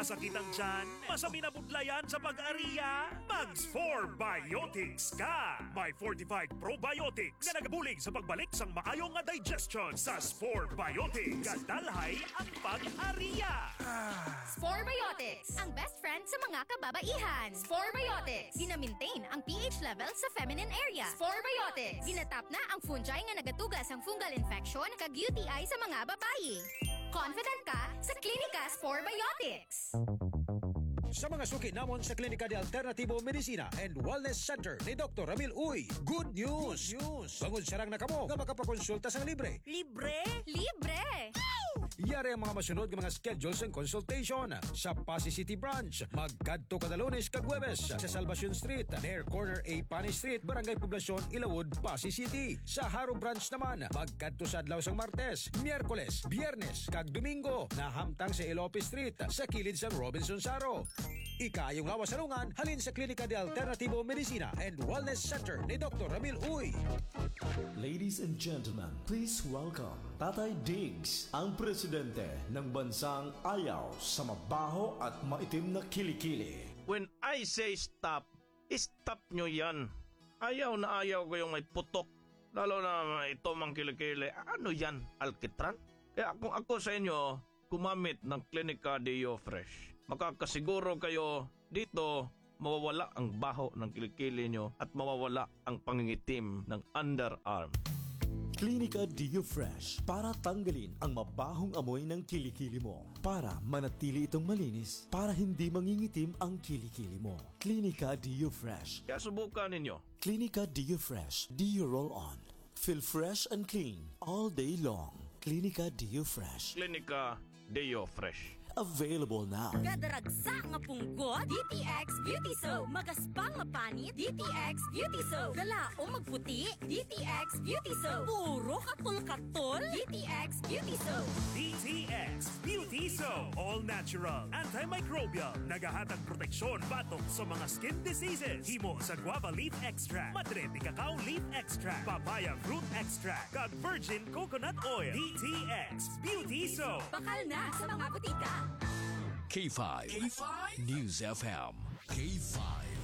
Masakit ang tiyan? Masami na budlayan sa pag-ariya? Mags 4 Biotics ka! May fortified probiotics na nagabulig sa pagbalik sang maayong nga digestion sa Spore Biotics. Kadalhay ang pag-ariya. Spore Biotics, ang best friend sa mga kababaihan. Spore Biotics, gina-maintain ang pH level sa feminine area. Spore Biotics, ginatap na ang fungi nga nagatugas ang fungal infection kag UTI sa mga babae. Confident ka sa Klinika Spore Biotics. Sa mga suki namon sa Klinika de Alternativo Medicina and Wellness Center ni Dr. Ramil Uy, good news! Bangod sarang na kamo nga makapakonsulta sang libre. Libre? Libre! Yari ang mga masunod ng mga schedules and consultation sa Pasay City Branch. Magkadto kada Lunes kag Huwebes sa Salvacion Street, near corner A Pani Street, Barangay Poblacion, Ilawod, Pasay City. Sa Haro Branch naman, magkadto sa adlaw sang Martes, Miyerkules, Biyernes kag Domingo na hamtang sa Ilope Street sa kilid sa Robinson Saro. Ikayong lawas salungan halin sa Klinika de Alternativo Medicina and Wellness Center ni Dr. Ramil Uy. Ladies and gentlemen, please welcome Tatay Diggs, ang presidente ng bansang ayaw sa mabaho at maitim na kilikili. When I say stop, stop nyo yan. Ayaw na ayaw ko yung may putok. Lalo na ito mang kilikili. Ano yan? Alkitran? Kaya kung ako sa inyo, gumamit ng Klinika Deo Fresh. Makakasiguro kayo dito mawawala ang baho ng kilikili nyo at mawawala ang pangingitim ng underarm. Klinika Deo Fresh para tanggalin ang mabahong amoy ng kilikili mo. Para manatili itong malinis, para hindi mangingitim ang kilikili mo. Klinika Deo Fresh. Kaya subukan ninyo. Klinika Deo Fresh. Deo Roll On. Feel fresh and clean all day long. Klinika Deo Fresh. Klinika Deo Fresh. Available now. Gadaragsa nga punggot, DTX Beauty Soap. Magaspang nga panit, DTX Beauty Soap. Galaong magputi, DTX Beauty Soap. Puro katol-katol, DTX Beauty Soap. DTX Beauty Soap. All natural, antimicrobial, nagahatag proteksyon batok sa mga skin diseases. Himo sa guava leaf extract, madre de cacao leaf extract, papaya fruit extract, kag virgin coconut oil. DTX Beauty Soap. Bakal na sa mga butika. K5 News FM. K5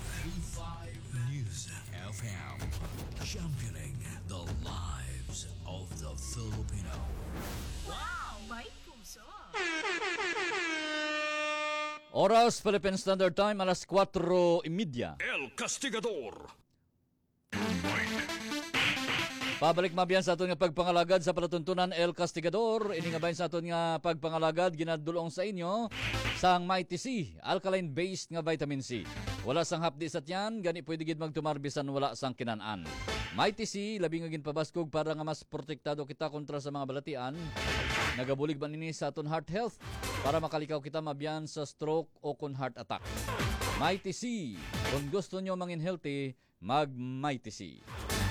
News FM. Championing the lives of the Filipino. Wow! May puso! Oras Philippine Standard Time, alas 4:30. El Castigador. Pabalik mabiyan sa aton nga pagpangalagad sa palatuntunan El Castigador. Ini nga bayan sa aton nga pagpangalagad ginadulong sa inyo sang Mighty C, alkaline-based nga vitamin C. Wala sang hapdi sa tiyan, gani pwede gid magtumarbisan wala sang kinanaan. Mighty C, labi nga ginpabaskog para nga mas protektado kita kontra sa mga balatian. Nagabulig man ini sa aton heart health para makalikaw kita mabiyan sa stroke o kon heart attack. Mighty C, kung gusto nyo mangin healthy, mag Mighty C.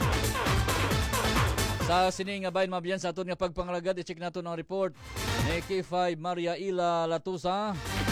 Sa sining nga bayan mabiyan sa aton nga pagpangalagad, i-check nato ang report ni K5 Maria Ila Latusa.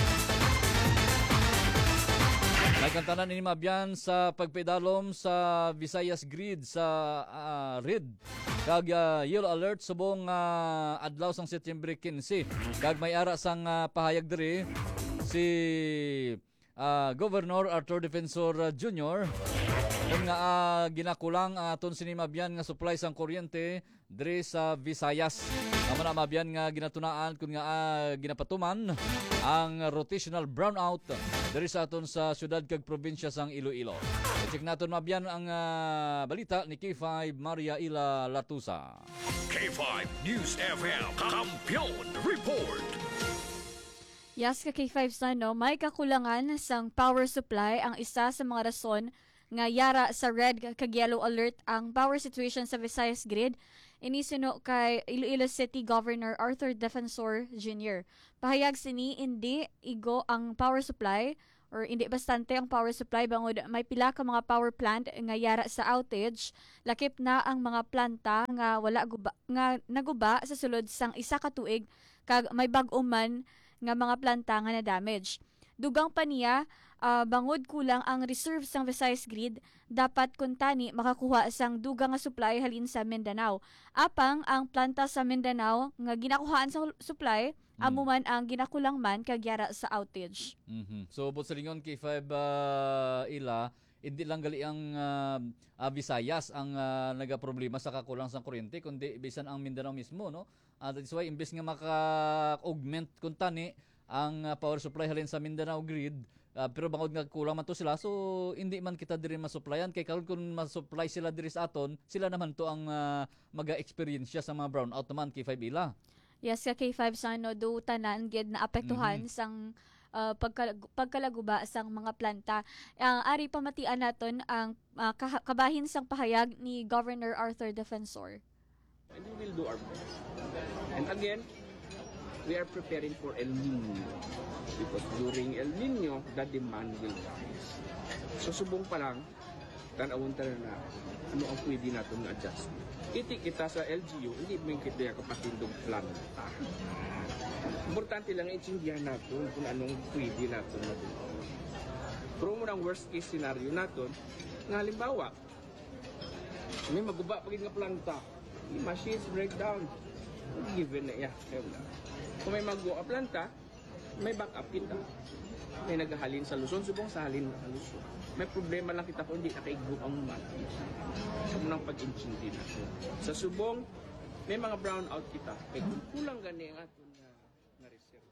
Nagkantanan ni mabiyan sa pagpedalom sa Visayas Grid sa red kag yellow alert subong adlaw sang Setyembre 15. Kag may ara sang pahayag diri si Governor Arthur Defensor Jr. kung nga ginakulang aton sinimabyan nga supply sang kuryente diri sa Visayas. Naman na mabyan nga ginatunaan kung nga ginapatuman ang rotational brownout diri sa aton sa syudad kag probinsya sang Iloilo. Check naton mabyan ang balita ni K5 Maria Ila Latusa. K5 News FM. Kampiyon Report. Yes, ka K5 sa may kakulangan sang power supply ang isa sa mga rason nga yara sa red kag yellow alert ang power situation sa Visayas Grid. Inisino kay Iloilo City Governor Arthur Defensor Jr. Pahayag sini hindi igo ang power supply or hindi bastante ang power supply bangod may pila ka mga power plant nga yara sa outage. Lakip na ang mga planta nga wala guba, nga naguba sa sulod sang isa ka tuig kag may bag-o man nga mga planta nga na damage. dugang pa niya bangod kulang ang reserve sang Visayas Grid, dapat kuntani makakuha sang dugang nga supply halin sa Mindanao. Apang ang planta sa Mindanao nga ginakuhaan sa supply, amo man ang ginakulang man kagyara sa outage. So bot sa lingon K5 ila, hindi lang gali ang Visayas ang nagaproblema sa kakulang sa kuryente, kundi bisan ang Mindanao mismo, no? That's why imbes nga maka-augment kuntani ang power supply halin sa Mindanao grid, pero bangod nga kulang man to sila, so hindi man kita diri masupplyan. Kay karon kung masupply sila diri sa aton, sila naman to ang maga-experience sa mga brownout naman K5 ila. Yes, ka K5 sano do tanan gid na apektuhan sang pagkalaguba sang mga planta. Ari pamatian naton ang kabahin sang pahayag ni Governor Arthur Defensor. And we will do our best. And again, we are preparing for El Nino because during El Nino, the demand will rise. So subong pa lang, tanawon tayo na ano ang pwede natin na adjustment. Iti kita sa LGU, hindi mo kita yung kapatindong planta. Importante lang intindihan natin kung anong pwede natin na doon. Pero mo ng worst case scenario natin, nga halimbawa, may maguba pagin nga planta, yung machines breakdown, given na iya. Kung may maguba planta, may backup kita. May naghahalin sa Luzon, subong sa halin na Luzon. May problema lang kita kung hindi nakaigbo ang mati. Sa munang pag-intindi natin. Sa subong, may mga brownout kita. Kaya kulang gani ang ato na reserve.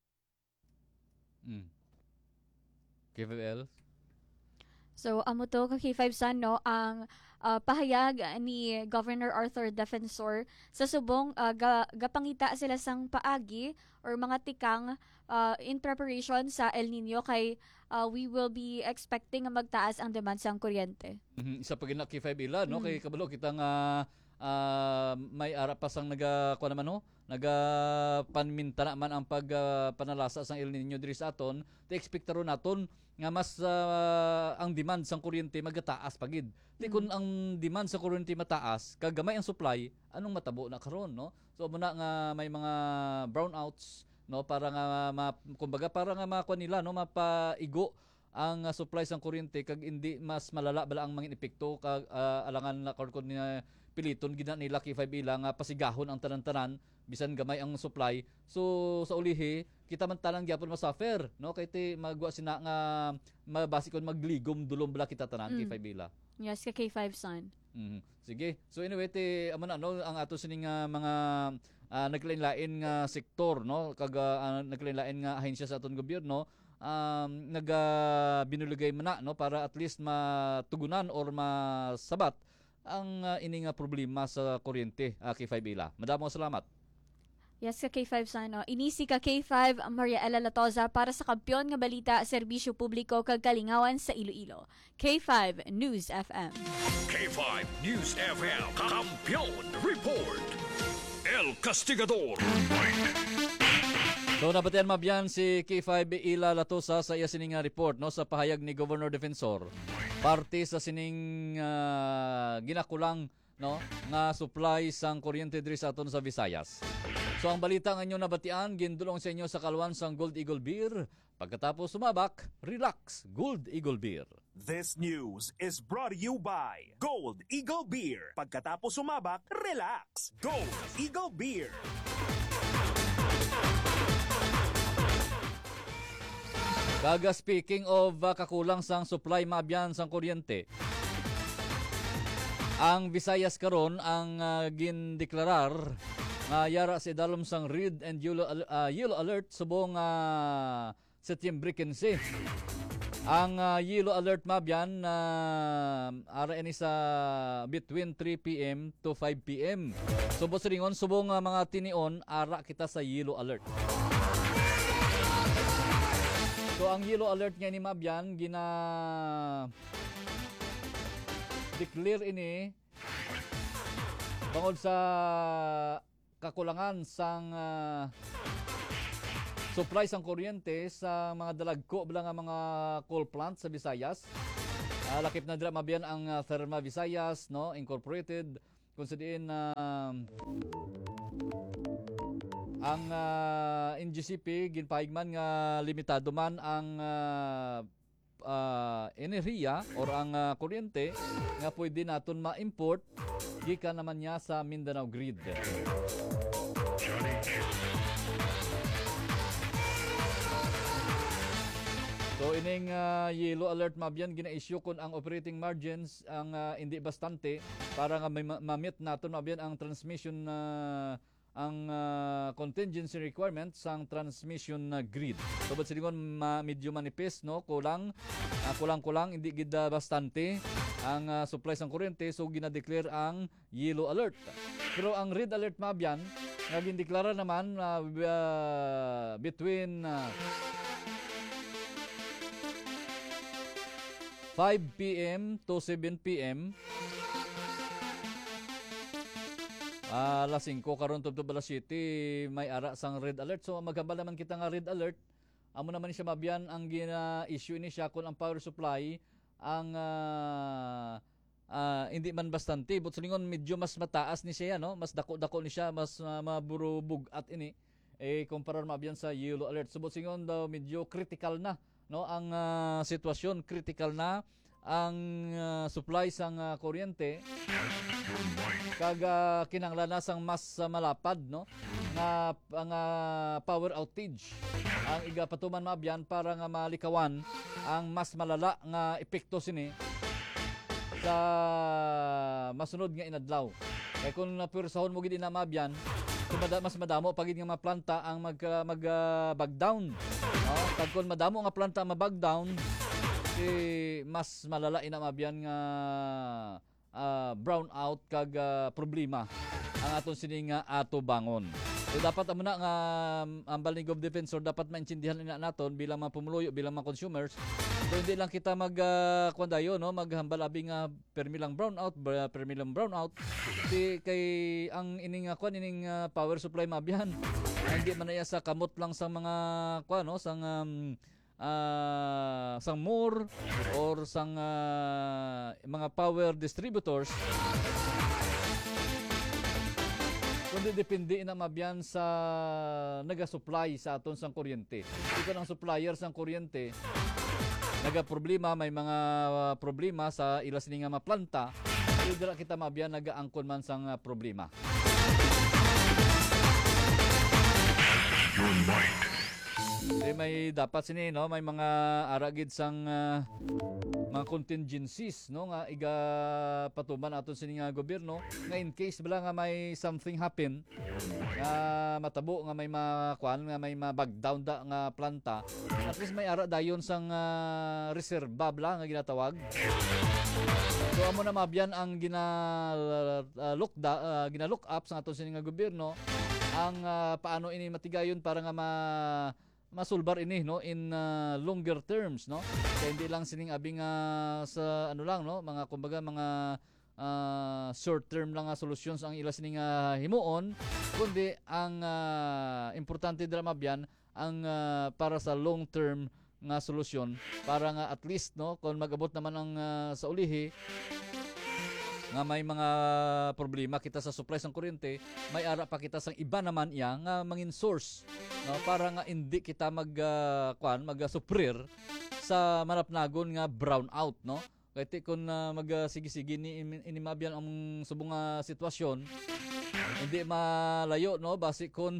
K5L? So, amo to ka K5 San, no, ang pahayag ni Governor Arthur Defensor sa subong gapangita sila sang paagi or mga tikang in preparation sa El Nino kay we will be expecting nga magtaas ang demand sang kuryente. Isa pa gina K5 ila, no? Kay kabalo kita nga may ara pa sang kuha naman, no? Panminta naman ang panalasa sang El Nino diri sa aton. Te-expectaro naton nga mas ang demand sang kuryente magataas pagid. Di kun ang demand sa kuryente mataas, kagamay ang supply, anong matabo na karon, no? So muna nga may mga brownouts, no, para nga kumbaga para nga makuha nila, no, mapaigo ang supply sang kuryente kag hindi mas malala bala ang mga epekto kag alangan na kun piliton gina nila K5 ila nga pasigahon ang tanan-tanan bisan gamay ang supply. So sa ulihi kita man tanan gyapon masuffer, no, kay ti magwa sina nga mabasi kon magligom dulom bala kita tanan K5 ila. Yes, ka K5 San. Sige. So anyway, amo na, no, ang ato sining mga naglain-lain nga sektor, no, kag naglain-lain nga ahensya sa aton gobyerno, binulugay man na, no, para at least matugunan or masabat ang ini nga problema sa kuryente K5 ila. Madamo salamat. Yes, ka K5 Sano. Inisi ka K5 Maria Ella Latoza para sa Kampiyon nga Balita, Serbisyo Publiko kag Kalingawan sa Iloilo. K5 News FM. K5 News FM. Kampiyon Report. El Castigador. So nabatian mabyan si K5 Ila Latosa sa iya sining report, no, sa pahayag ni Governor Defensor. Parte sa sining ginakulang, no, nga supply sang kuryente diri sa aton sa Visayas. So ang balita nga inyo nabatian gindulong sa inyo sa kalwan sang Gold Eagle Beer. Pagkatapos sumabak, relax, Gold Eagle Beer. This news is brought to you by Gold Eagle Beer. Pagkatapos sumabak, relax. Gold Eagle Beer. Kaga speaking of kakulang sang supply mabyan sang kuryente. Ang Visayas karon ang gindeklarar nga yara si dalom sang red and yellow alert subong Setyembre 15. Ang yellow alert mabyan ara ini sa between 3 PM to 5 PM. Subong siringon subong mga tinion ara kita sa yellow alert. So ang yellow alert nga ni mabyan gina declare ini bangod sa kakulangan sang supply sang kuryente sa mga dalagko bala nga mga coal plant sa Visayas. Lakip na dira mabyan ang Therma Visayas, no, Incorporated, kung sa diin Ang NGCP ginpaigman nga limitado man ang enerhiya or ang kuryente nga pwede naton ma-import gikan naman niya sa Mindanao Grid. So ining yellow alert mabyan gina-issue kun ang operating margins ang hindi bastante para nga may ma-meet naton mabyan ang transmission ang contingency requirements sang transmission grid. So but silingon medyo manipis no, kulang hindi gid bastante ang supply sang kuryente, so gina-declare ang yellow alert. Pero ang red alert mabyan nga gindeklara naman between 5 p.m. to 7 p.m. Alas 5 karon tubtob alas 7 may ara sang red alert. So maghambal naman kita nga red alert. Amo naman siya mabyan ang gina-issue ni siya kung ang power supply ang hindi man bastante. But sulingon medyo mas mataas ni siya, no? Mas dako-dako ni siya, mas maburubog at ini. Kumpara mabyan sa yellow alert. So but sulingon daw medyo critical na, no? Ang sitwasyon, critical na ang supply sang kuryente. Kaga kinanglanas ang mas malapad, no, nga ang power outage ang igapatuman mabyan para nga malikawan ang mas malala nga epekto sini sa masunod nga inadlaw. Kay kung napursahon mo gid ina mabyan, mas madamo pagid nga maplanta ang mag bag-down. No? Kag kung madamo nga planta mabag-down, mas malala ina mabyan nga brown out kag problema ang aton sining ato bangon. So dapat amo na nga ang Baling of Defensor dapat maintindihan na naton bilang mga pumuluyo, bilang mga consumers. So hindi lang kita kuandayo, no, maghambal abi nga permilang brown out, kay ang ining power supply mabyan. Hindi man na sa kamot lang sa mga no, sang more or sang mga power distributors, kundi depende na mabyan sa naga-supply sa aton sang kuryente. Ito ang supplier sang kuryente naga-problema, may mga problema sa ilas ni nga maplanta, dira kita mabyan naga-angkon man sang problema. Your mind. May dapat sini, no, may mga aragid sang mga contingencies, no, nga iga patuman aton sini nga gobyerno nga in case bala nga may something happen nga matabo nga may nga may bag down da nga planta, at least may ara dayon sang reserba bala nga ginatawag. So amo na mabyan ang gina-look up sa aton sini nga gobyerno ang paano ini matigayon para nga masulbar ini, no, in longer terms, no. Kaya hindi lang sining abing sa ano lang, no, mga kumbaga mga short term lang nga solutions ang ila sining himuon, kundi ang importante dira mabyan ang para sa long term nga solusyon para nga at least, no, kung magabot naman ang sa ulihi nga may mga problema kita sa supply sang kuryente, may ara pa kita sang iba naman iya nga mangin source, no, para nga hindi kita mag-suprir sa manapnagon nga brown out, no. Kaya kung sige-sige ni inimabyan ang subong sitwasyon, hindi malayo, no, base kun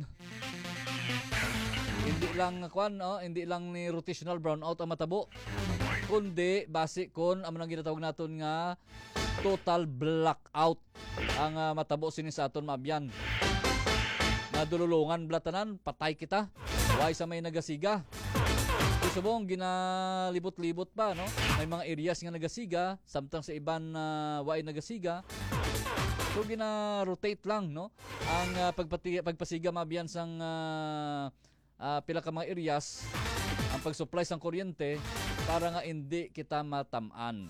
hindi lang ni rotational brownout ang matabo, kundi base kun ang ginatawag naton nga total blackout ang matabo sini sa aton mabyan. Nadululungan blatanan, patay kita. Way sa may nagasiga. Subong ginalibot-libot pa, no? May mga areas nga nagasiga, samtang sa iban way nagasiga. So gina-rotate lang, no? Ang pagpasiga mabyan sang pila ka mga areas, ang pag-supply sang kuryente para nga hindi kita matamaan.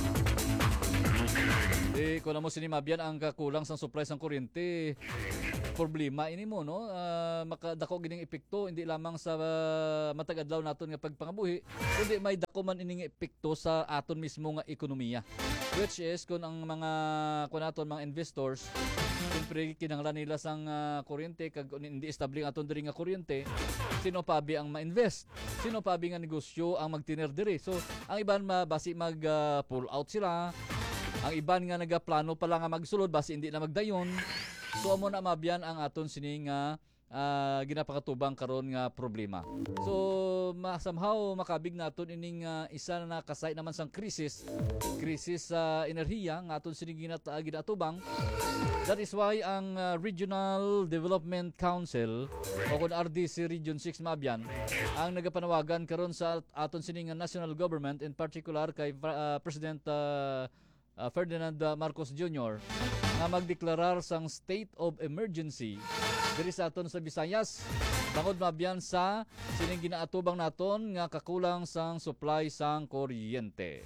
Kung na mo sinimabyan ang kakulang sang supply sang kuryente, problema ini mo, no? Makadako gining epekto hindi lamang sa matag adlaw naton nga pagpangabuhi, kundi may dako man ining epekto sa aton mismo nga ekonomiya. Which is kung ang mga kunaton mga investors siyempre kinahanglan nila sang kuryente kag hindi estable aton diri nga kuryente, sino pabi ang ma-invest, sino pabi nga negosyo ang magtiner diri. So ang iban basi mag pull out sila, ang iban nga nagaplano pa lang nga magsulod basi hindi na magdayon. So amo na mabyan ang aton sini nga ginapakatubang karon nga problema. So somehow makabig naton ining isa na nakasay naman sang krisis sa enerhiya nga aton sini ginatubang. That is why ang Regional Development Council o kun RDC Region 6 mabyan ang nagapanawagan karon sa aton sini nga national government, in particular kay President Ferdinand Marcos Jr. nga magdeklarar sang state of emergency diri sa aton sa Visayas bangod mabyan sa sining ginaatubang naton nga kakulang sang supply sang kuryente.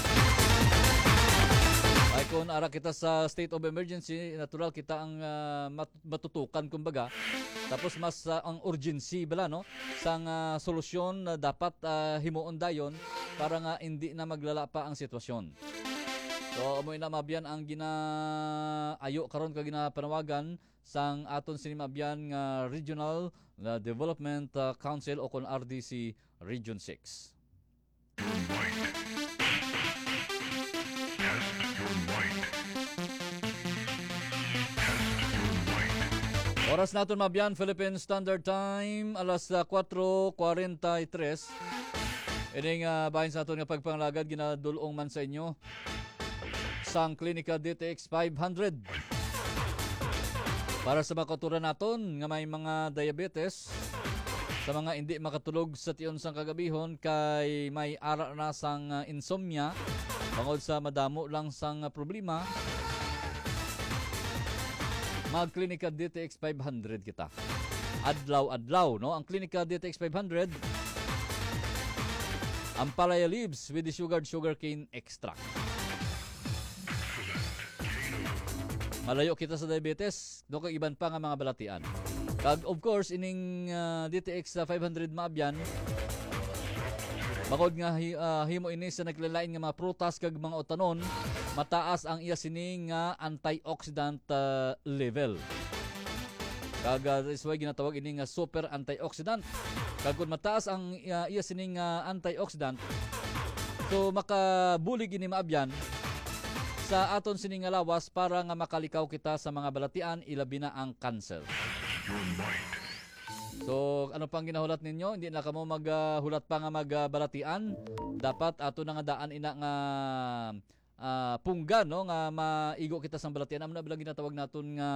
Ay kung ara kita sa state of emergency, natural kita ang matutukan kumbaga. Tapos mas ang urgency bala no sang solusyon na dapat himuon dayon para nga hindi na maglala pa ang sitwasyon. So amoy na mabyan ang ginaayo karon ka ginapanawagan sang aton sinimabyan nga Regional Development Council o kon RDC Region 6. Oras naton mabyan Philippine Standard Time alas 4:43. Ining bahin sa aton nga pagpangalagad ginadulong man sa inyo sang Klinika DTX 500 para sa mga kauturan naton nga may mga diabetes, sa mga hindi makatulog sa tion sang kagabihon kay may ara na sang insomnia bangod sa madamo lang sang problema. Mag Klinika DTX 500 kita adlaw-adlaw, no? Ang Klinika DTX 500 ang palaya leaves with the sugarcane extract. Malayo kita sa diabetes, do kay iban pa nga mga balatian. Kag of course ining DTX 500 maabyan bangod nga himo ini sa naglalain nga mga prutas kag mga utanon, mataas ang iya sini nga antioxidant level. Kag is why ginatawag ini nga super antioxidant. Kag kun mataas ang iya sini nga antioxidant, so makabulig ini maabyan sa aton sini nga lawas para nga makalikaw kita sa mga balatian, ilabi na ang cancer. So ano pang ginahulat ninyo? Hindi na kamo maghulat pa nga magbalatian. Dapat ato na nga daan ina nga punggan, no, nga maigo kita sa balatian. Amo na bilang ginatawag naton nga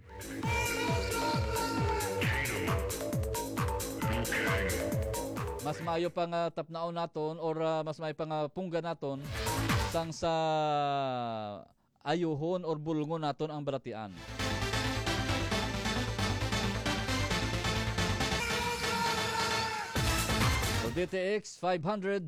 mas maayo pa nga tapnaon naton or mas maayo pa nga punggan naton sang sa ayuhon or bulngon naton ang balatian. So DTX 500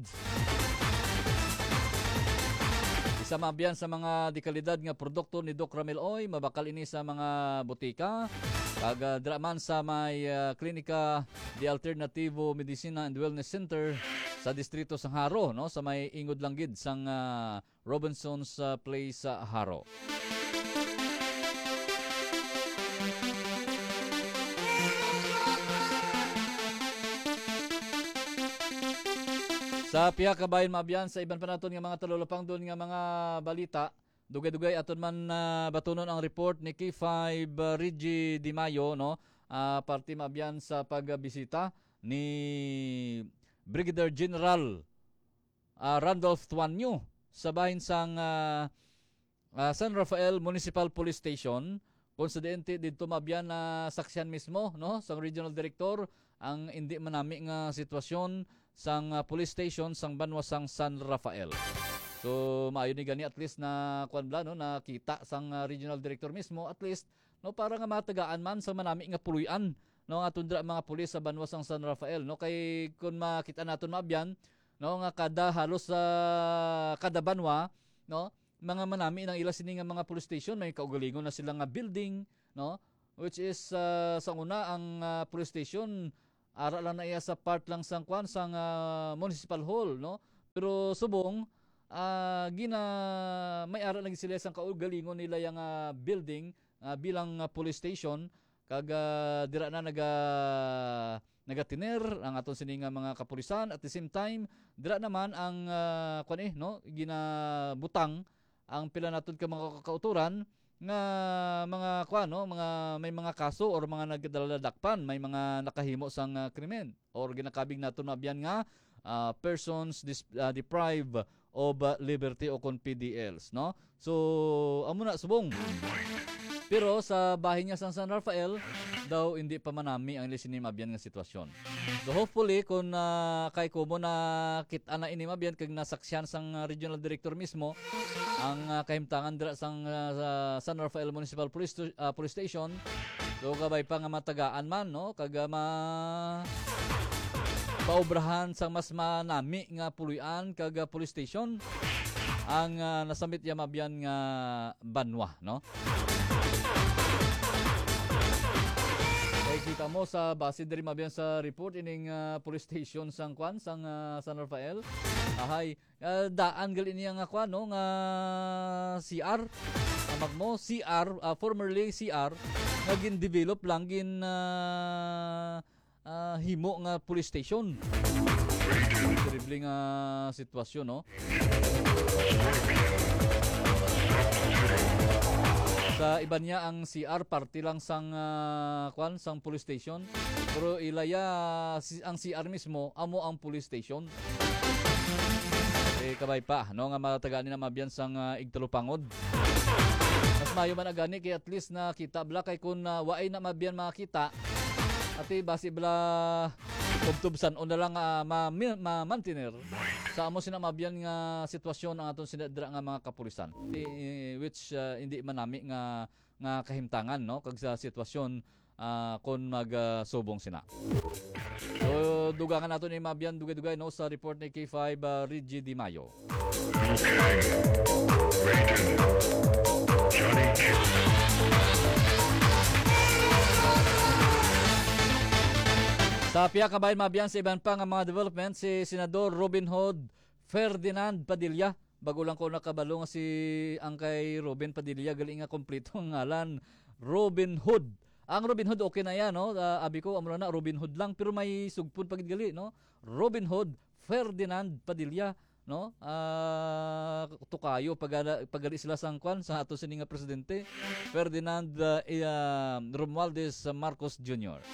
isa mabyan sa mga dekalidad nga produkto ni Doc Ramil Oy, mabakal ini sa mga butika. Kag draman sa may Klinika de Alternativo Medicina and Wellness Center sa distrito sang Haro, no, sa may ingod langgid sang Robinson's Place sa Haro. Sa piha ka bahin mabyan sa iban pa naton nga mga talulapang doon nga mga balita, dugay-dugay aton man batunon ang report ni K5 Reggie Di Mayo, no, parte mabyan sa pagbisita ni Brigadier General Randolph Tuanyo sa bahin sang San Rafael Municipal Police Station. Konsidente dito mabyan na saksyan mismo, no, sang Regional Director ang hindi manami nga sitwasyon sang police station sang banwa sang San Rafael. So maayo ni gani at least na kuan bla, no, nakita sang Regional Director mismo at least, no, para nga matagaan man sa manami nga puluyan, no, nga tundra mga pulis sa banwa sang San Rafael, no, kay kun makita naton mabyan, no, nga kada halos sa kada banwa, no, mga manami nang ila sini nga mga police station may kaugalingon na sila nga building, no, which is sa una ang police station ara lang na iya sa part lang sang kwan sang municipal hall, no? Pero subong may ara lagi sila sang kaugalingon nila yung building bilang police station kag dira na nagatiner ang aton sini nga mga kapulisan. At the same time dira naman ang no, ginabutang ang pila naton ka mga kauturan nga mga mga may mga kaso or mga nagdaladakpan, may mga nakahimo sang krimen or ginakabig naton mabyan nga persons deprived of liberty o kon PDLs, no? So amo na subong. Pero sa bahin niya sa San Rafael daw hindi pa manami ang lisini mabyan nga sitwasyon. So hopefully kung kay kumo na kita na ini mabyan kag nasaksyan sang regional director mismo ang kahimtangan dira sang San Rafael Municipal Police Station, so kabay pa nga matagaan man, no, kag paubrahan sang mas manami nga puluyan kag police station ang nasamit ya mabyan nga banwa, no. Kita mo sa base diri mabyan sa report ining police station sang kwan sang San Rafael. Ahay daan gal ini nga kwan, no, nga CR. Amag mo CR, formerly CR naging develop lang gin himo nga police station. Terrible nga sitwasyon, no. Sa iba niya ang CR party lang sang sang police station, pero ilaya ang CR mismo amo ang police station. Kabay pa, no, nga matagaan na mabyan sang igtalupangod. Mas mayo man agani kay at least na kita bla kay kun waay na mabyan makita ati basi bla tubtubsan o na lang ma-maintainer sa amo sinamabyan nga sitwasyon ang aton sinadra nga mga kapulisan, which hindi manami nga kahimtangan, no, kag sa sitwasyon kon magsubong sina. So dugangan nato ni mabyan dugay-dugay, no, sa report ni K5 Reggie Di Mayo. Sa piya kabayan mabyan sa iban pa nga mga development, si Senador Robin Hood Ferdinand Padilla. Bago lang ko nakabalo nga si ang kay Robin Padilla, galing nga kompleto ang ngalan, Robin Hood. Ang Robin Hood okay na yan, no? Abi ko amro na Robin Hood lang pero may sugpon pagid gali, no? Robin Hood Ferdinand Padilla, no? Tukayo pagali sila sang kwan sa ato sini nga presidente Ferdinand Romualdez Marcos Jr.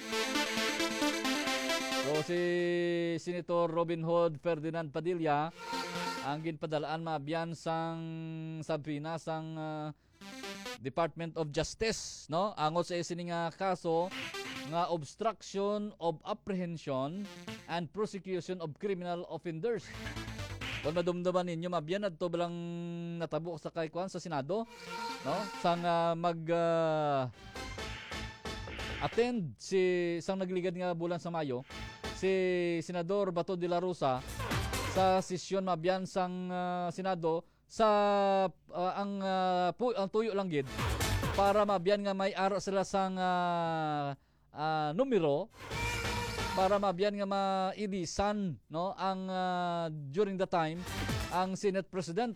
So si Senator Robin Hood Ferdinand Padilla ang ginpadalaan mabyan sang Sabina sang Department of Justice, no, angot sa sini nga kaso nga obstruction of apprehension and prosecution of criminal offenders. Kung madumduman ninyo mabyan adto balang natabo sa kay kwan sa Senado, no, sang attend si sang nagligad nga bulan sa Mayo si Senador Bato de la Rosa sa sesyon mabyan sang Senado sa ang tuyo lang gid para mabyan nga may ara sila sang numero para mabyan nga mailisan, no, ang during the time ang Senate President.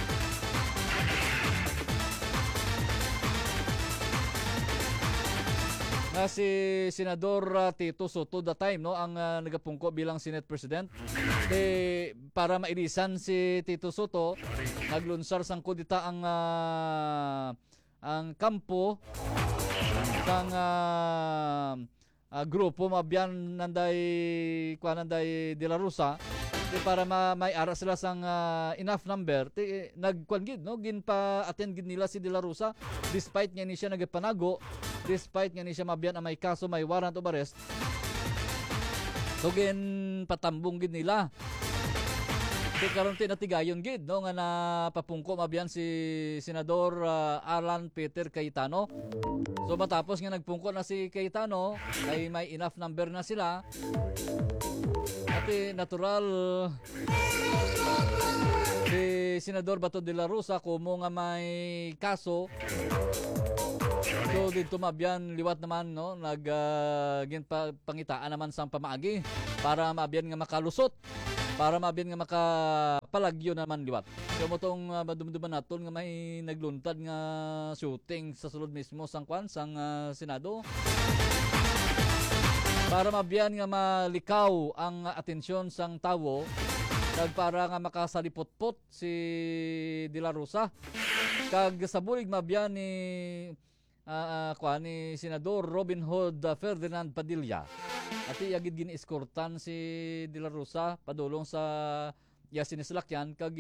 Si Senador Tito Soto the time, no, ang nagapungko bilang Senate President. Para mailisan si Tito Soto, naglunsar sang kudita ang kampo sang grupo mabyan nanday De La Rosa para may ara sila sang enough number nagkuan gid, no, gin pa attend gid nila si De La Rosa despite nga ni siya nagapanago, despite nga ni siya mabyan ang may kaso, may warrant of arrest. So gin patambong gid nila. Di karon natigayon gid no nga napapungko mabiyan si Senador Alan Peter Cayetano. So matapos nga nagpungko na si Cayetano, ay may enough number na sila. At natural si Senador Bato de la Rosa kumo nga may kaso. So dito mabiyan liwat naman no pangitaan naman sang pamaagi para mabiyan nga makalusot, para mabiyan nga makapalagyo naman liwat. So mo tong madumduman naton nga may nagluntad nga shooting sa sulod mismo sang Senado para mabiyan nga malikaw ang atensyon sang tawo kag para nga makasalipot-pot si De La Rosa kag sa bulig mabiyan ni Senador Robin Hood Ferdinand Padilla. At iyagid gini-eskortan si De La Rosa padulong sa sinislakyan kag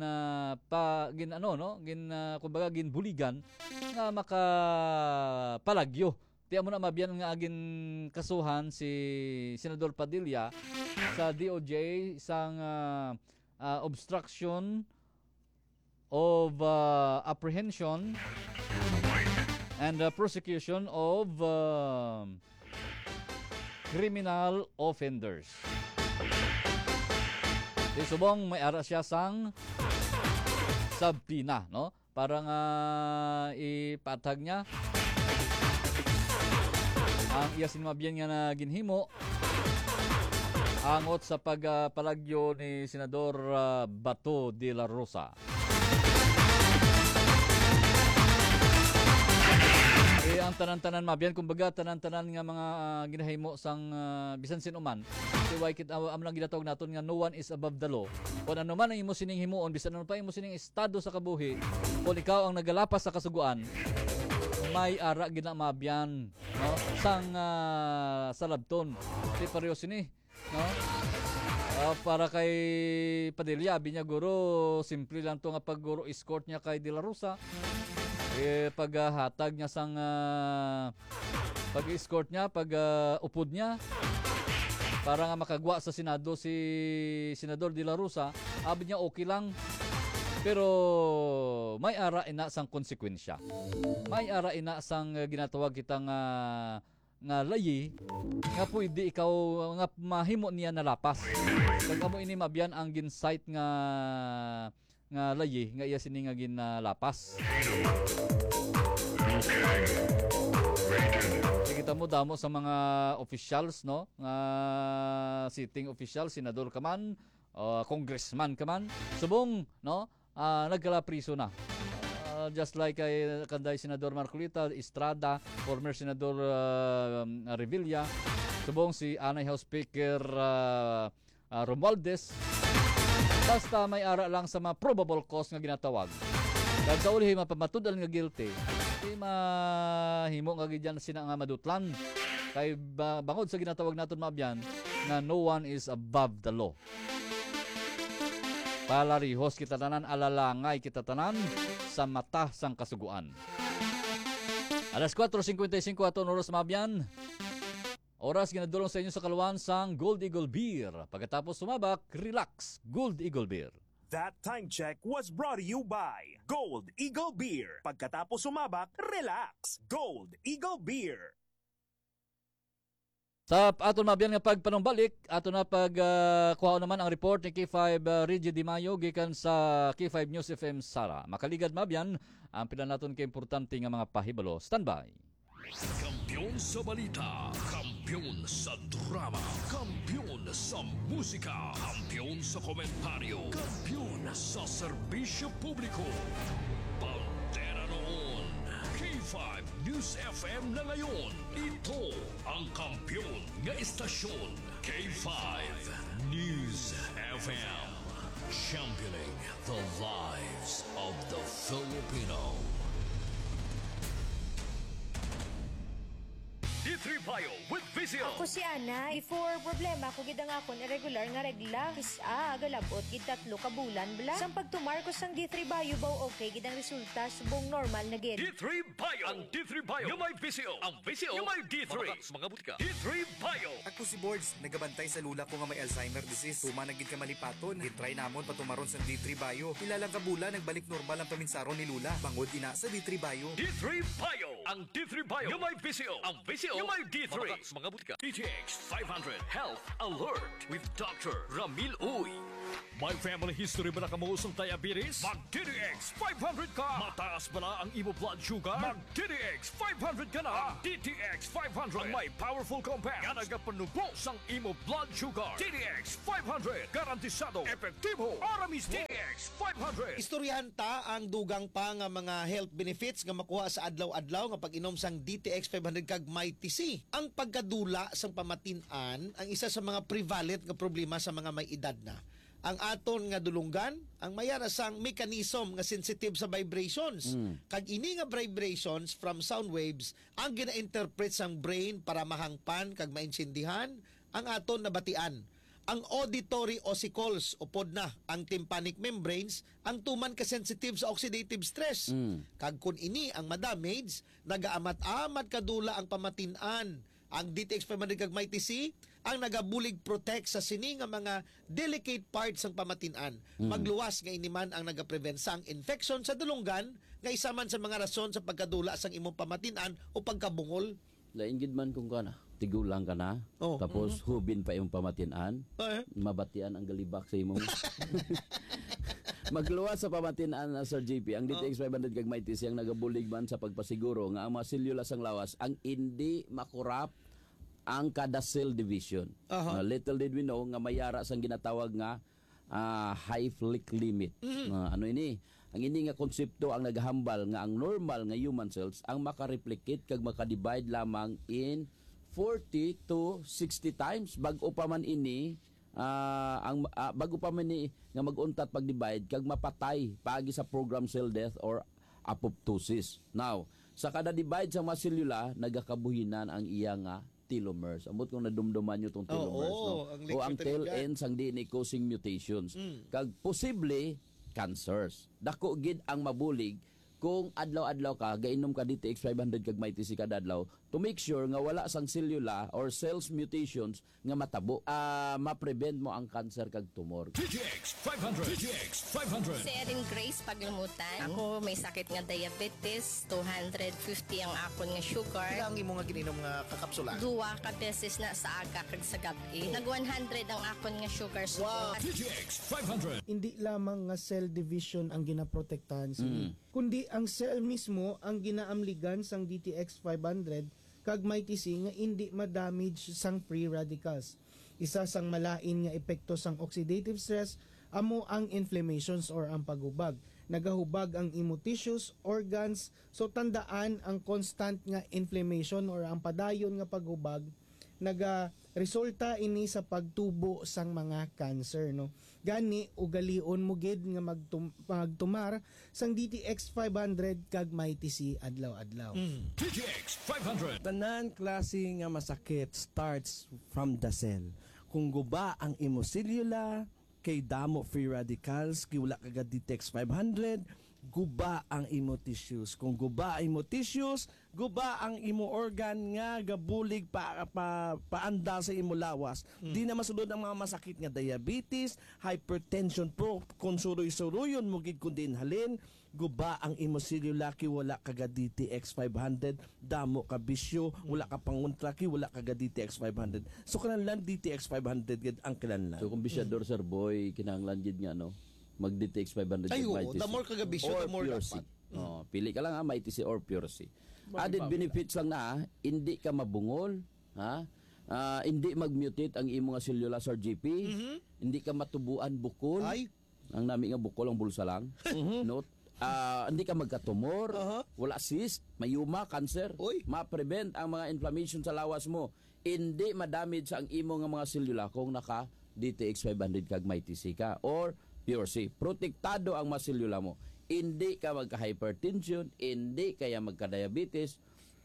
kumbaga ginbuligan nga makapalagyo. Tiya mo na mabiyan nga agin kasuhan si Senador Padilla sa DOJ isang obstruction of apprehension and prosecution of criminal offenders. Di subong may ara siya sang sabpina, no? Para nga ipatag niya ang iya sinmabiyan nga na ginhimo angot sa pagpalagyo ni Senador Bato de la Rosa. Ang tanan-tanan mabiyan kumbaga tanan-tanan nga mga ginahimo sang bisan sino man. So why kit am lang ginatawag naton nga no one is above the law. Kung ano man ang imo sining himuon bisan ano pa imo sining estado sa kabuhi, kung ikaw ang nagalapas sa kasuguan, may ara gina mabiyan, no? Sang salabton. Ti pareho sini, no? Para kay Padilla binya guro simple lang to nga pagguro escort niya kay De La Rosa. Paghatag niya sang pag-escort niya, upod niya para nga makagwa sa Senado si Senador De La Rosa, abi niya okay lang. Pero may ara ina sang konsekwensya. May ara ina sang ginatawag kitang nga layi nga pwede ikaw nga mahimo niya nalapas. Kag amo ini mabiyan ang ginsight nga layi nga iya sini nga ginalapas. Kita mo damo sa mga officials, no? Nga sitting official, senador ka man, congressman ka man, subong, no? Nagkalapriso na. Just like kanday Senador Marcolita Estrada, former Senador Revilla, subong si Anay House Speaker Romualdez. Basta may ara lang sa mga probable cause nga ginatawag. Kag sa uli mapamatud-an nga guilty, di mahimo nga gidyan sina nga madutlan. Kay bangod sa ginatawag naton maabyan nga no one is above the law. Palarihos kita tanan, alalangay kita tanan sa mata sang kasuguan. Alas 4:55 aton oras maabyan. Oras ginadulong sa inyo sa kaluwan sang Gold Eagle Beer. Pagkatapos sumabak, relax. Gold Eagle Beer. That time check was brought to you by Gold Eagle Beer. Pagkatapos sumabak, relax. Gold Eagle Beer. Sa aton mabiyan nga pagpanumbalik, aton na kuha naman ang report ni K5 Reggie Di Mayo gikan sa K5 News FM Sara. Makaligad mabiyan ang pila naton kay importante nga mga pahibalo. Standby. Kampiyon sa balita, kampiyon sa drama, kampiyon sa musika, kampiyon sa komentaryo, kampiyon sa serbisyo publiko. Pantera noon, K5 News FM na ngayon. Ito ang kampiyon nga istasyon, K5 News FM. Championing the lives of the Filipino. Ito D3 Bio with Vizio. Ako si Ana, before problema ko gid ang akon irregular nga regla. Galabot gid 3 ka bulan bla. Sang pagtumar ko sang D3 Bio baw okay gid ang resulta subong normal na gid. D3 Bio. Ang D3 Bio yung may Vizio. Ang Vizio yung may D3. Mga butika. D3 Bio. Ako si Boards, nagabantay sa lula ko nga may Alzheimer disease. Tuma na gid ka malipaton. Gitry namon patumaron sa D3 Bio. Ilalang kabula nagbalik normal ang paminsaron ni Lula. Bangod ina sa D3 Bio. D3 Bio. Ang D3 Bio yung may Vizio. Ang Vizio yung may D3. Mga butika. DTX 500 Health Alert with Dr. Ramil Uy. May family history ba na kamuusong diabetes? Mag-DTX 500 ka! Mataas ba na ang imo blood sugar? Mag-DTX 500 ka na! DTX 500 ang may powerful compounds nga nagapanubos ang imo blood sugar. DTX 500 garantisado, epektibo, aramis. DTX 500. Istoryahan ta ang dugang pa nga mga health benefits nga makuha sa adlaw-adlaw nga pag-inom sang DTX 500 kag Mighty C. Ang pagkadula sang pamatin-an ang isa sa mga prevalent nga problema sa mga may edad na. Ang aton nga dulunggan, ang mayara sang mechanism nga sensitive sa vibrations. Kag ini nga vibrations from sound waves ang gina-interpret sang brain para mahangpan kag mainsindihan ang aton nabatian. Ang auditory ossicles o podna ang tympanic membranes ang tuman ka sensitive sa oxidative stress. Kag kun ini ang madamage, nagaamat-amat kadula ang pamatin-an. Ang DTX 500 kag Mighty C ang nagabulig protect sa sini nga mga delicate parts ng pamatin-an. Magluwas nga iniman ang nagaprevent sang infection sa dulunggan nga isa man sa mga rason sa pagkadula sang imong pamatin-an o pagkabungol. Lain gid man kung kana, tigulang ka na, tapos hubin pa imong pamatin-an, mabatian ang galibak sa imong. Magluwas sa pamatin-an na Sir JP, ang DTX 500 kag Mighty C ang nagabulig man sa pagpasiguro nga ang mga selula sang lawas ang hindi makurap ang kada cell division. Little did we know nga mayara sang ginatawag nga Hayflick limit. Ano ini? Ang ini nga konsepto ang naghambal nga ang normal nga human cells ang makareplicate kag makadivide lamang in 40 to 60 times bag-o pa man ini bago pa man ni nga mag-untat pag-divide kag mapatay paagi sa program cell death or apoptosis. Now, sa kada divide sa mga selula nagakabuhinan ang iya nga telomeres. Amot kung nadumduman nyo itong telomeres. O ang tail ends ang DNA causing mutations. Kag posible cancers. Dako gid ang mabulig kung adlaw-adlaw ka gainom ka DTX 500 kag Mighty C kada adlaw to make sure nga wala sang selula or cells mutations nga matabo. Ma-prevent mo ang cancer kag tumor. DTX 500. DTX 500. Si Erin Grace Paglamutan. Ako may sakit nga diabetes, 250 ang akon nga sugar. Kailang imo nga ginom nga kakapsula? 2 ka beses na sa aga kag sa gabi. Nag 100 ang akon nga sugar. Wow. DTX 500. Hindi lamang nga cell division ang ginaprotektahan sila, kundi ang cell mismo ang ginaamligan sang DTX 500 kag Mighty C nga hindi ma-damage sang free radicals. Isa sang malain nga epekto sang oxidative stress amo ang inflammations or ang paghubag. Nagahubag ang imo tissues, organs, so tandaan ang constant nga inflammation or ang padayon nga paghubag resulta ini sa pagtubo sang mga cancer, no. Gani ugalion mo gid nga magtumar sang DTX 500 kag Mighty C adlaw-adlaw. DTX 500. Tanan klase nga masakit starts from the cell. Kung guba ang imo selula, kay damo free radicals, kay wala kagad DTX 500, guba ang imo tissues. Kung guba ang imo tissues, guba ang imo organ nga gabulig paanda sa imo lawas. Di na masulod ang mga masakit nga diabetes, hypertension, konsuroy-suroyon mo gid kundi halin. Guba ang imo selula kay wala kagad DTX 500, damo ka bisyo, wala ka panguntra kay wala kagad DTX 500. So kinahanglan DTX 500 gid ang kinahanglan. So kung bisyador Sir Boy, kinahanglan gid nga no mag-DTX 500 ay the more kagabisyo, the more dapat. Pili ka lang Mighty C or Pure C. Added benefits lang na, hindi ka mabungol, hindi mag-mutate ang imo nga selula Sir GP, hindi ka matubuan bukol. Ang nami nga bukol ang bulsa lang. Note, hindi ka magkatumor, wala cyst, mayuma, cancer, ma-prevent ang mga inflammation sa lawas mo. Hindi ma-damage ang imo nga mga selula kung naka DTX 500 kag Mighty C ka or Pure C. Protektado ang mga selula mo. Hindi ka magka-hypertension, hindi kaya magka-diabetes,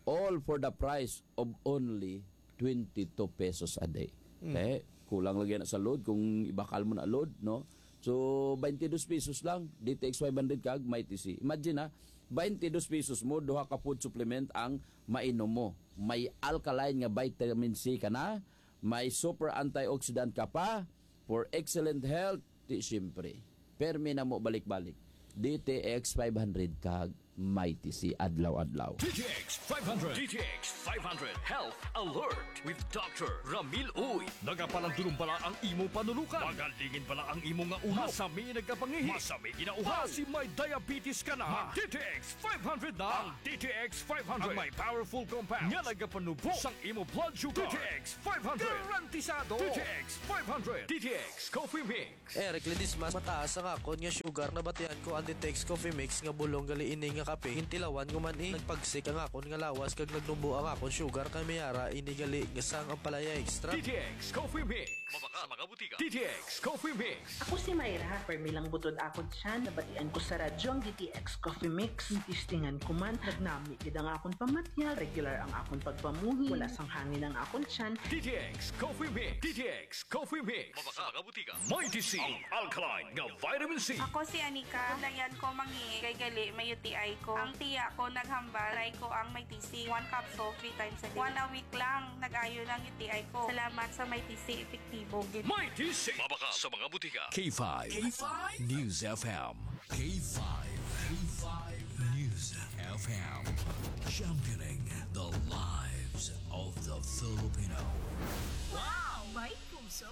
all for the price of only 22 pesos a day. Okay? Kulang lagi na sa load kung ibakal mo na load, no? So 22 pesos lang DTX 500 kag MyTC. Imagine ha, 22 pesos mo duha ka food supplement ang mainom mo. May alkaline nga vitamin C ka na, may super antioxidant ka pa for excellent health. Di syempre, permi na mo balik-balik. DTX 500 kag MyTC adlaw-adlaw. DTX 500. DTX 500 Health Alert with Dr. Ramil Uy. Nagapalandulong pala ang imong panulukan. Magalingin pala ang imong nga ulo. Masami nagkapangihi. Masami ginauhaw. Si may diabetes ka na. DTX 500 na. Ang DTX 500. Ang may powerful compounds. Nga nagapanubo sang imo blood sugar. DTX 500. Garantisado. DTX 500. DTX Coffee Mix. Eric Lidis mas mataas ang akon nga sugar na batian ko ang DTX Coffee Mix nga bulong gali ini nga kape hintilawan guman nagpagsik ang akon nga lawas kag nagnubo ang akon sugar kay mayara ini gali nga sang ang palaya extra. DTX Coffee Mix. Mabaka mga butika. DTX Coffee Mix. Ako si Mayra, permilang butod akon siya, nabatian ko sa radyo ang DTX Coffee Mix. Tistingan ko man, nagnami gid ang akon pamatya, regular ang akon pagpamuhi, wala sang hangin ang akon siyan. DTX Coffee Mix. DTX Coffee Mix. Mabaka mga butika. MyTC. Ang alkaline nga vitamin C. Ako si Anika, layan ko mangi kay gali may UTI ko. Ang tiya ko naghambal, try ko ang MyTC. 1 capsule 3 times a day. 1 a week lang, nag-ayo ng UTI ko. Salamat sa MyTC, epektibo gid. MyTC. Mabaka sa mga butika. K5. K5 News FM. K5. K5 News FM. Championing the lives of the Filipino. Wow! May puso!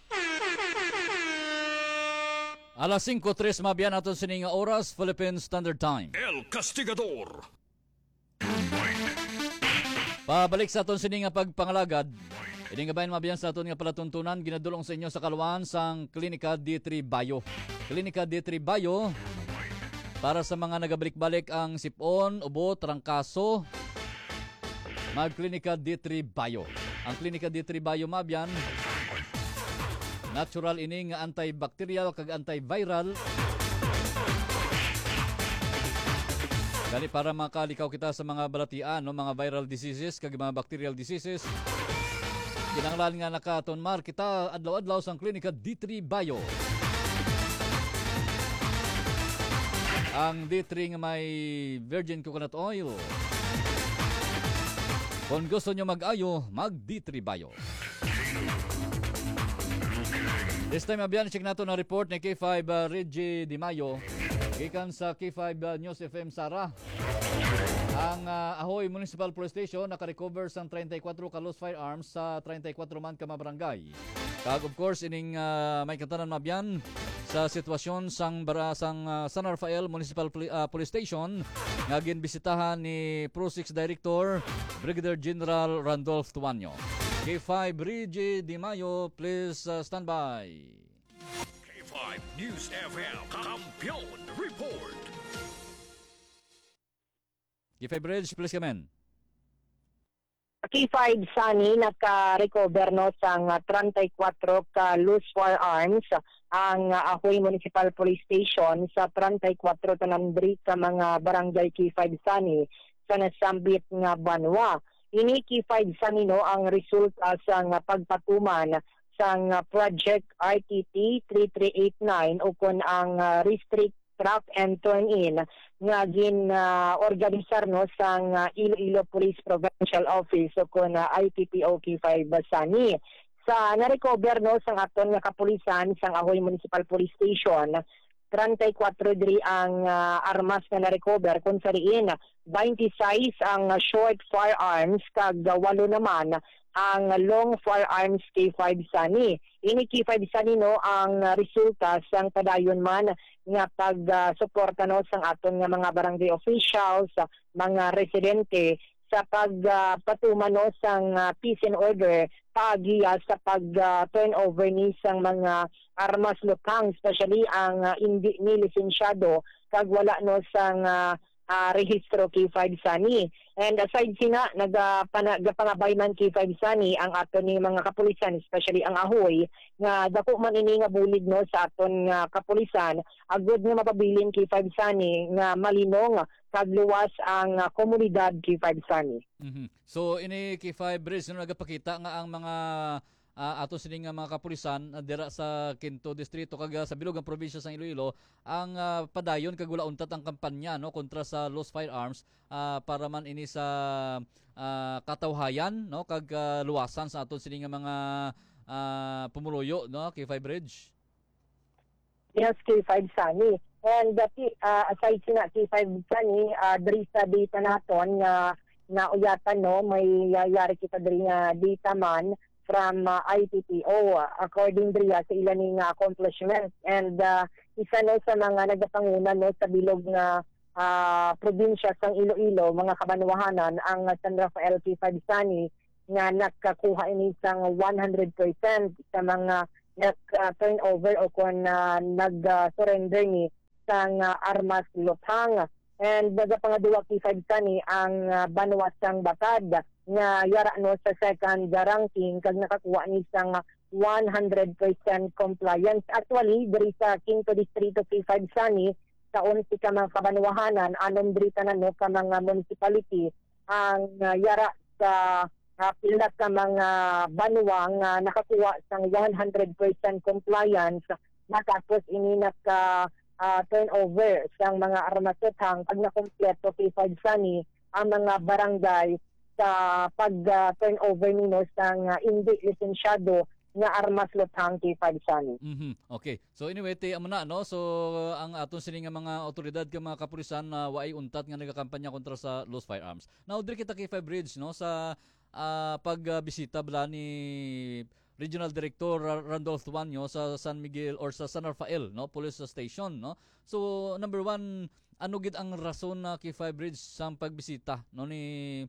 Alas 5:03 mabiyan aton sining nga oras, Philippine Standard Time. El Castigador. Pabalik sa aton sining nga pagpangalagad. Ini nga bayan mabiyan sa aton nga palatuntunan ginadulong sa inyo sa kaluan sang Klinika D3 Bayo. Klinika D3 Bayo para sa mga nagabalik-balik ang sipon, ubo, trangkaso. Magklinika D3 Bayo. Ang Klinika D3 Bayo mabiyan natural ini nga antibacterial kag antiviral. Gani para makalikaw kita sa mga balatian, no, mga viral diseases kag mga bacterial diseases. Kinanglan nga nakatonmar kita adlaw-adlaw sang Klinika D3 Bayo. Ang D3 nga may virgin coconut oil. Kung gusto nyo mag-ayo, mag D3 Bayo. This time, abiyan, check nato na report ni K5 Reggie Di Mayo. Gikan sa K5 News FM Sara. Ang Ahoy Municipal Police Station nakarecover sang 34 ka loose firearms sa 34 man ka mabarangay. Kag of course, ining may katanan mabiyan sa sitwasyon sang San Rafael Municipal Police Station nga ginbisitahan ni Pro 6 Director Brigadier General Randolph Tuanyo. K5 Reggie Di Mayo, please stand by. K5 News FM Kampiyon Report. K5 Reggie, please come in. K5 Sunny naka-recover no sang 34 ka loose firearms ang Ahoy Municipal Police Station sa 34 tanandri ka mga barangay K5 Sunny sa nasambit nga banwa. Ini K5 Sunny no ang resulta sang pagpatuman sang Project RTT 3389 o kun ang Restrict Track and Turn In nga organisar no sang Iloilo Police Provincial Office o kun IPPO K5 Sunny. Sa na-recover no sang aton nga kapulisan sang Ahoy Municipal Police Station 34 diri ang armas na na-recover kung sariin 26 ang short firearms kag 8 naman ang long firearms K5 Sunny. Ini K5 Sunny no ang resulta sang padayon man nga pag-suporta no sang aton nga mga barangay officials, mga residente sa pagpatuman no sang peace and order pagiya sa pag-turnover ni sang mga armas lukang, especially ang hindi ni lisensyado kag wala no sang rehistro K5 Sani. And aside sina nagapangabay man K5 Sani ang aton ni mga kapulisan, especially ang Ahoy, nga dako man ini nga bulig no sa aton nga kapulisan, agud nga mapabilin K5 Sani nga malinong kagluwas ang komunidad K5 Sani. So ini K5 Bridge no nagapakita nga ang mga ato sining mga kapulisan dira sa Quinto Distrito kag sa bilog ang probinsya sa Iloilo ang padayon kag wala untat ang kampanya no kontra sa lost firearms para man ini sa katawhayan no kag luwasan sa aton sining mga pumuloyo no K5 Bridge. Yes, K5 Sani. And aside sina K5 Sani, diri sa data naton nga uyatan no may yari kita diri nga data man from IPPO according diriya sa ilang accomplishment. And isa no sa mga nagapanguna no sa bilog nga probinsya sang Iloilo, mga kabanwahanan, ang San Rafael K5 Sani nga nakakuha ini sang 100% sa mga turnover o kung nag-surrender ni sang armas lutang. And nagapangaduwa K5 Sani ang Banwas sang Batad nga yara no sa second ranking kag nakakuha ni sang 100% compliance. Actually, diri sa Quinto Distrito K5 Sani, sa 11 ka mga kabanwahanan, anom diri tanan no ka mga municipality ang yara sa pila ka mga banwa nga nakakuha sang 100% compliance, matapos ini naka turnover sang mga armasotang pag nakompleto K5 Sani ang mga barangay sa pag-turnover nino sang hindi lisensyado nga armas lutang K5 Sani. Okay. So anyway, amo na no. So ang aton sining mga otoridad ka mga kapulisan na waay untat nga nagakampanya kontra sa lost firearms. Now diri kita K5 Bridge no sa pagbisita bala ni Regional Director Randolph Tuanyo sa San Miguel or sa San Rafael no police station no. So number one, ano gid ang rason na K5 Bridge sa pagbisita no ni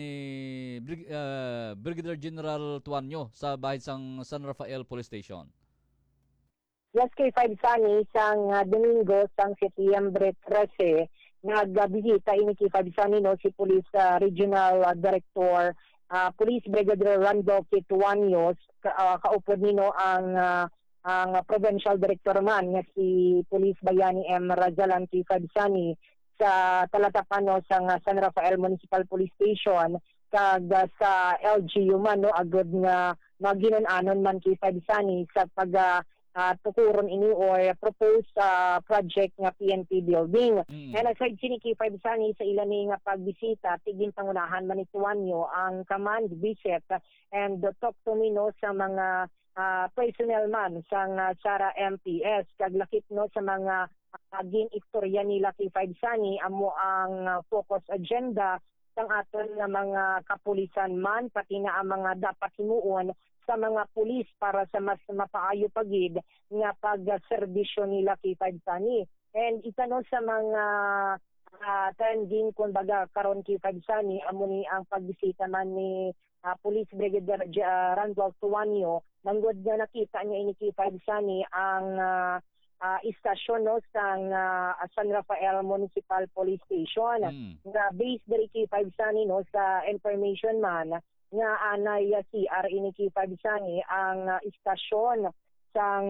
Brigadier General Tuanyo sa bahay sang San Rafael Police Station? Yes, K5 Sani sang Domingo sang Setyembre 13 nagbisita ini K5 Sani no si Police Regional Director Police Brigadier Randolph Tuanyo, kaupod nino ang Provincial Director man nga si Police Bayani M. Razalan K5 Sani sa talatapano sa San Rafael Municipal Police Station kag sa LGU man no agud nga maginan-anon man K5 Sani sa pag tukuron ini or proposed project nga PNP building. And aside sini K5 Sani sa ilan nga pagbisita, tiging pangunahan man ni Tuanyo ang command visit and talk to me no sa mga personnel man sang Sara MPS kag lakip no sa mga aging istorya nila K5 Sani amo ang focus agenda sang aton nga mga kapulisan man pati na ang mga dapat himuon sa mga pulis para sa mas mapaayo pagid nga pagserbisyo nila K5 Sani. And isa no sa mga trending kumbaga karon K5 Sani amo ni ang pagbisita man ni Police Brigadier Randolph Tuanyo, nanggod nga nakita niya ini K5 Sani ang istasyon no sang San Rafael Municipal Police Station nga based diri K5 Sani no sa information man nga anay CR ini K5 Sani ang istasyon sang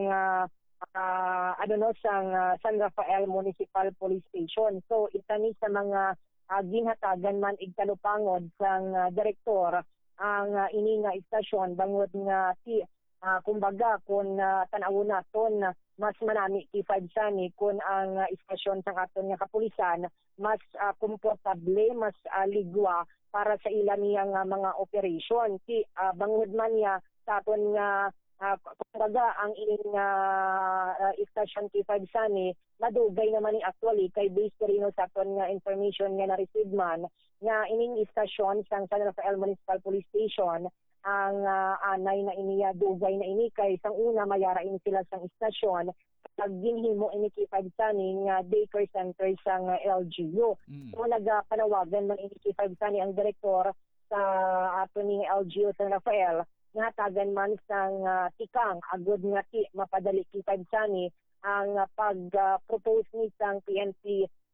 sang San Rafael Municipal Police Station. So itani sa mga ginhatagan man igtalupangod sang direktor ang ini nga istasyon bangod nga kumbaga kung tan-awon naton mas manami K5 Sani kung ang istasyon sang aton nga kapulisan mas komportable, mas ligwa para sa ilan niyang mga operation. Bangod man niya sa aton nga kumbaga ang ining istasyon K5 Sani madugay naman ni actually kay based rin sa aton nga information nga na-receive man nga ining istasyon sang San Rafael Municipal Police Station ang anay na iniya dugay na ini kay sang una mayara ini sila sang istasyon pag ginhimo ini K5 Sani nga daycare center sang LGU. So nagapanawagan man ini K5 Sani ang direktor sa ato ning LGU San Rafael nga tagan man sang tikang agud nga mapadali K5 Sani ang pag-propose ni sang PNP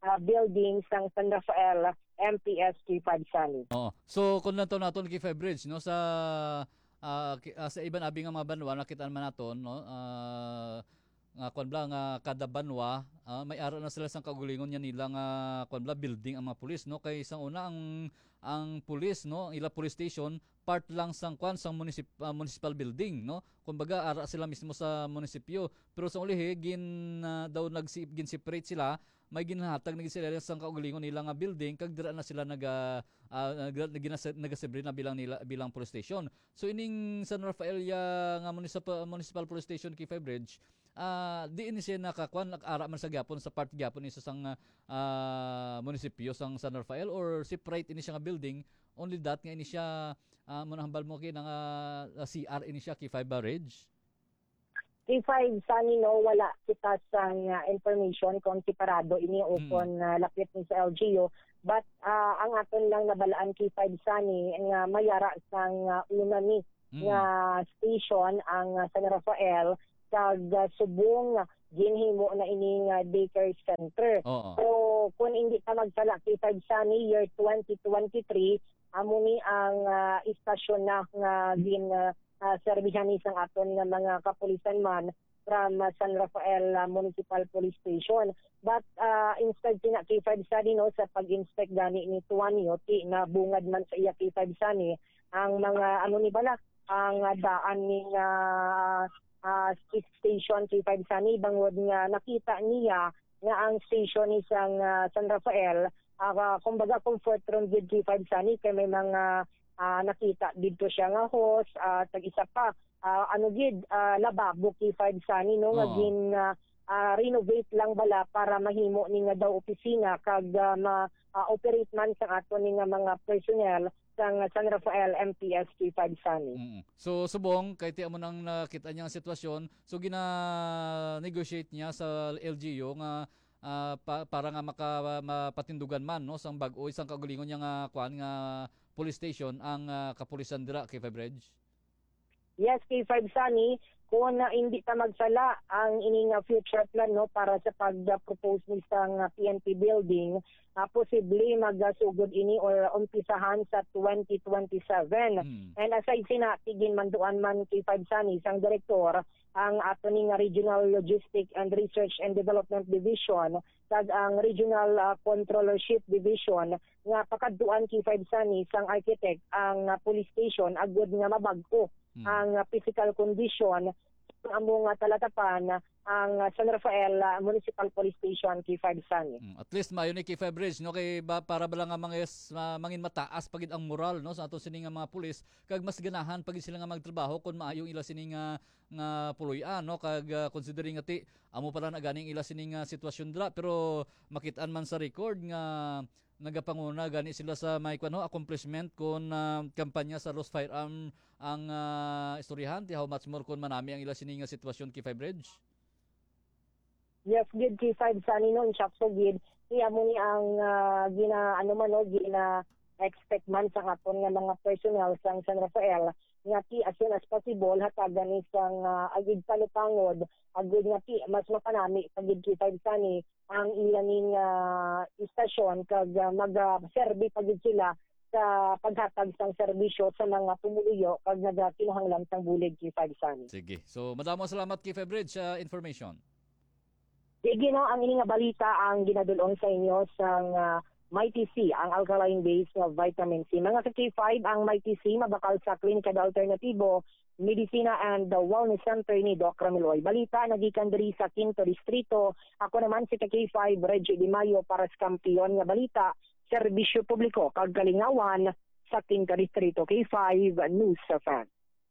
building sang San Rafael MPS K5 Sani. Oo. So kung nato naton kay Bridge no sa iban abi nga mga banwa nakita man naton no nga kon bla nga kada banwa may ara na sila sang kagulingon nya nila nga kon bla building ang mga pulis no kay isang una ang pulis no ila police station part lang sang kwan sang municipal building no kumbaga ara sila mismo sa munisipyo pero sa ulihi daw gin separate sila may ginhatag na sila sang kaugalingon nila nga building kag dira na sila nagasebre na bilang police station. So ining San Rafael nga municipal police station K5 Bridge di ini siya nakakuan ara man sa gyapon sa part gyapon isa sang munisipyo sang San Rafael or separate ini siya nga building only that nga ini siya manahambal mo kay nga CR ini siya K5 Bridge. K5 Sani no wala kita sang information kung separado ini upon lapit ni sa LGU but ang aton lang nabalaan K5 Sani nga mayara sang una ni nga station ang San Rafael kag subong ginhimo na ining daycare center. So kung hindi pa magsala K5 Sani year 2023 amo ni ang istasyon na nga serbihan isang aton nga mga kapulisan man from San Rafael Municipal Police Station. But instead sina K5 Sani no sa pag-inspect gani ni Tuanyo ti na bungad man sa iya K5 Sani ang mga ni bala ang daan ni station K5 Sani bangod nga nakita niya nga ang station isang San Rafael kumbaga comfort room with K5 Sani kay may mga nakita dito siya nga host tag isa pa lababo K5 Sani no nga renovate lang bala para mahimo ni nga daw opisina kag operate man sa ato ni nga mga personnel sang San Rafael MPS K5 Sani. So subong kay ti amo nang nakita niya ang sitwasyon so gina-negotiate niya sa LGU nga para nga mapatindugan man no sang bag-o isang kagulingon niya nga kuan nga police station ang kapulisan dira K5 Bridge? Yes, K5 Sani, kung hindi ta magsala ang ining future plan no para sa pag-propose ni sang PNP building, posible magasugod ini or umpisahan sa 2027. And aside sinatigin manduan man K5 Sani sang direktor ang ato ning Regional Logistic and Research and Development Division kag ang Regional Controllership Division nga pakaduan K5 Sani sang architect ang police station agud nga mabag-o ang physical condition amo nga talatapan ang San Rafael Municipal Police Station K5 Sani. At least maayo ni K5 Bridge no kay para bala nga mangin mataas pagid ang moral no sa ato sini nga mga pulis kag mas ganahan pagid sila nga magtrabaho kun maayo ila sini nga puloy-an no kag considering ati amo pala na ganing ila sini nga sitwasyon dira pero makitaan man sa record nga nagapanguna gani sila sa may accomplishment kon kampanya sa Rose Firearm ang istoryahan ti how much more kon manami ang ila sini nga sitwasyon K5 Bridge. Yes, good K5 Sani no in so good iya mo ni ang gina expect man sa aton nga mga personnel sang San Rafael nga ti as soon as possible hatagan ni sang agid palupangod agud nga ti mas mapanami pagid K5 Sani ang ilaning istasyon kag mag-serbi pagid sila sa paghatag sang serbisyo sa mga pumuluyo kag nagakinuhanglan sang bulig K5 Sani. Sige. So madamo salamat K5 Bridge sa information. Sige no, ang ini nga balita ang ginadulong sa inyo sang Mighty C, ang alkaline base nga vitamin C. Mga K5 ang Mighty C mabakal sa Klinika Alternatibo, Medicina and the Wellness Center ni Doc Ramiloy. Balita nagikan diri sa Quinto Distrito. Ako naman si K5 Reggie Di Mayo para sa kampiyon nga balita, serbisyo publiko kag kalingawan sa Quinto Distrito. K5 News FM.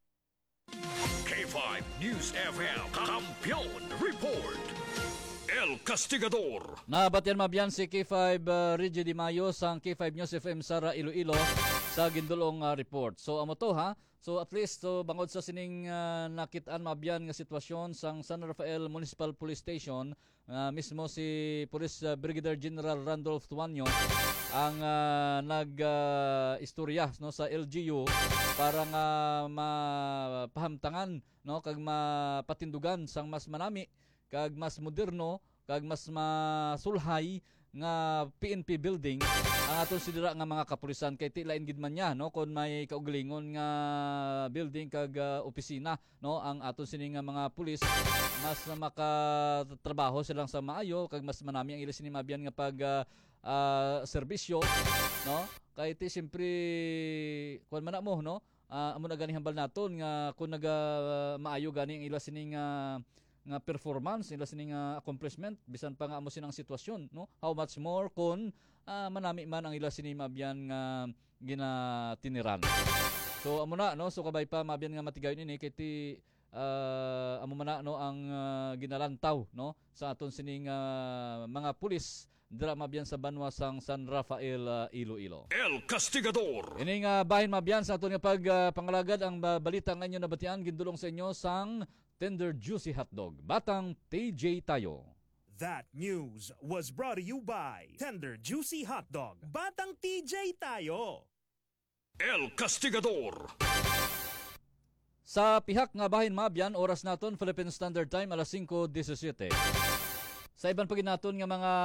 K5 News FM Kampiyon Report. El Castigador. Nabatyan mabyan si K5 Reggie Di Mayo sang K5 News FM Sara Iloilo sa gindulong report. So amo to ha. So at least bangod sa sining nakitaan mabyan nga sitwasyon sang San Rafael Municipal Police Station, mismo si Police Brigadier General Randolph Tuanyo ang nag-istorya no sa LGU para nga mapahamtangan no kag mapatindugan sang mas manami kag mas moderno kag mas masulhay nga PNP building ang aton sidira nga mga kapulisan kay tilain gid man niya no kun may kaugalingon nga building kag opisina no ang aton sini nga mga pulis mas na makatrabaho silang sa maayo kag mas manami ang ila sini mabiyan nga pag serbisyo no kay ti siyempre kun man mo no amo na gani hambal naton nga kun naga maayo gani ang ila sini nga performance nila sining accomplishment bisan pa nga amo sinang sitwasyon no how much more kun manami man ang ila sini mabiyan nga ginatiniran so amo na no so kabay pa mabiyan nga matigayon ini kay ti amo man na no ang ginalantaw no sa aton sining mga pulis dira mabiyan sa banwasang San Rafael, Iloilo. El Castigador. Ini nga bahin mabiyan sa aton nga pagpangalagad ang balita nga inyo nabatian gindulong sa inyo sang Tender Juicy Hotdog, Batang TJ Tayo. That news was brought to you by Tender Juicy Hotdog, Batang TJ Tayo. El Castigador. Sa pihak nga bahin mabiyan, oras naton Philippine Standard Time alas 5:17. Sa iban pagin naton nga mga